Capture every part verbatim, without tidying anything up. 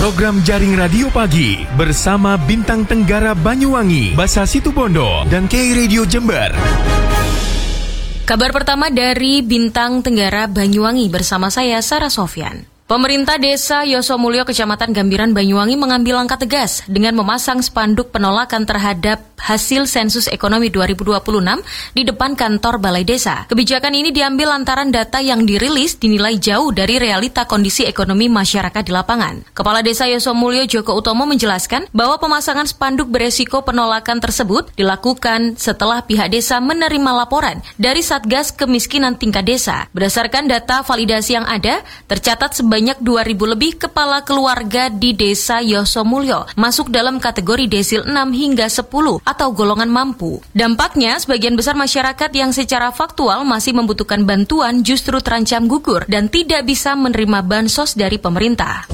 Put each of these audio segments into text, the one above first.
Program Jaring Radio Pagi bersama Bintang Tenggara Banyuwangi, Basa Situbondo, dan K Radio Jember. Kabar pertama dari Bintang Tenggara Banyuwangi bersama saya Sarah Sofyan. Pemerintah Desa Yosomulyo, Kecamatan Gambiran, Banyuwangi mengambil langkah tegas dengan memasang spanduk penolakan terhadap hasil sensus ekonomi dua ribu dua puluh enam di depan kantor Balai Desa. Kebijakan ini diambil lantaran data yang dirilis dinilai jauh dari realita kondisi ekonomi masyarakat di lapangan. Kepala Desa Yosomulyo Joko Utomo menjelaskan bahwa pemasangan spanduk beresiko penolakan tersebut dilakukan setelah pihak desa menerima laporan dari Satgas Kemiskinan tingkat desa. Berdasarkan data validasi yang ada, tercatat sebanyak Banyak dua ribu lebih kepala keluarga di Desa Yosomulyo masuk dalam kategori desil enam hingga sepuluh atau golongan mampu. Dampaknya, sebagian besar masyarakat yang secara faktual masih membutuhkan bantuan justru terancam gugur dan tidak bisa menerima bansos dari pemerintah.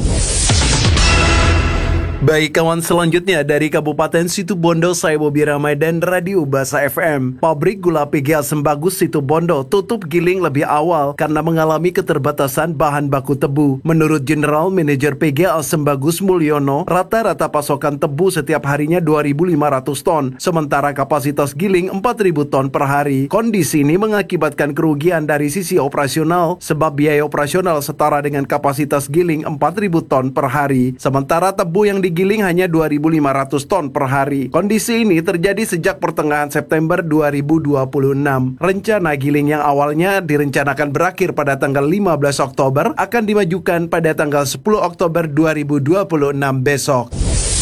Baik kawan, selanjutnya dari Kabupaten Situbondo, saya Bobi Ramadhan, Radio Basa F M. Pabrik gula P G A Sembagus Situbondo tutup giling lebih awal karena mengalami keterbatasan bahan baku tebu. Menurut General Manager P G A Sembagus Mulyono, rata-rata pasokan tebu setiap harinya dua ribu lima ratus ton, sementara kapasitas giling empat ribu ton per hari. Kondisi ini mengakibatkan kerugian dari sisi operasional sebab biaya operasional setara dengan kapasitas giling empat ribu ton per hari, sementara tebu yang digiling hanya dua ribu lima ratus ton per hari. Kondisi ini terjadi sejak pertengahan September dua ribu dua puluh enam. Rencana giling yang awalnya direncanakan berakhir pada tanggal lima belas Oktober akan dimajukan pada tanggal sepuluh Oktober dua ribu dua puluh enam besok.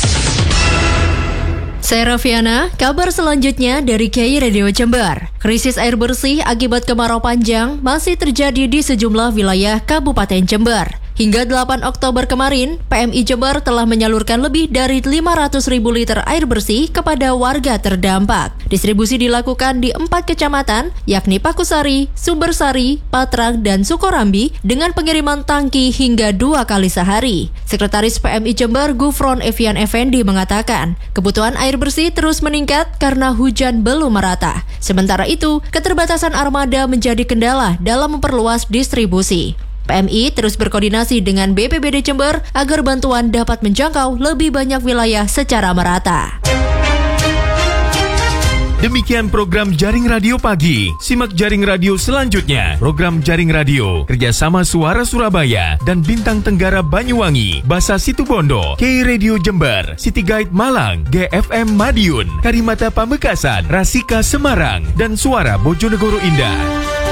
Saya Rafiana, kabar selanjutnya dari K Radio Jember. Krisis air bersih akibat kemarau panjang masih terjadi di sejumlah wilayah Kabupaten Jember. Hingga delapan Oktober kemarin, P M I Jember telah menyalurkan lebih dari lima ratus ribu liter air bersih kepada warga terdampak. Distribusi dilakukan di empat kecamatan, yakni Pakusari, Sumbersari, Patrang, dan Sukorambi dengan pengiriman tangki hingga dua kali sehari. Sekretaris P M I Jember Gufron Evian Effendi mengatakan, kebutuhan air bersih terus meningkat karena hujan belum merata. Sementara itu, keterbatasan armada menjadi kendala dalam memperluas distribusi. P M I terus berkoordinasi dengan B P B D Jember agar bantuan dapat menjangkau lebih banyak wilayah secara merata. Demikian program Jaring Radio Pagi. Simak Jaring Radio selanjutnya. Program Jaring Radio kerjasama Suara Surabaya dan Bintang Tenggara Banyuwangi, Basa Situbondo, K Radio Jember, City Guide Malang, G F M Madiun, Karimata Pamekasan, Rasika Semarang, dan Suara Bojonegoro Indah.